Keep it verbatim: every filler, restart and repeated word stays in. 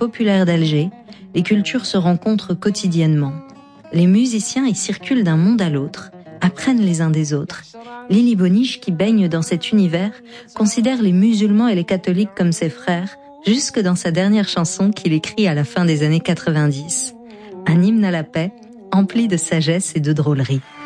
populaire d'Alger, les cultures se rencontrent quotidiennement. Les musiciens y circulent d'un monde à l'autre, apprennent les uns des autres. Lily Boniche, qui baigne dans cet univers, considère les musulmans et les catholiques comme ses frères, jusque dans sa dernière chanson qu'il écrit à la fin des années quatre-vingt-dix. Un hymne à la paix, empli de sagesse et de drôlerie.